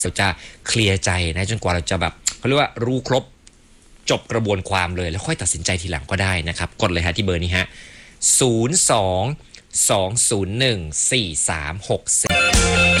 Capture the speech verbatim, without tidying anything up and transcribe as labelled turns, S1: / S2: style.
S1: เราจะเคลียร์ใจนะจนกว่าเราจะแบบเขาเรียกว่ารู้ครบจบกระบวนความเลยแล้วค่อยตัดสินใจทีหลังก็ได้นะครับกดเลยฮะที่เบอร์นี้ฮะศูนย์ สอง สอง ศูนย์ หนึ่ง สี่ สาม หก สี่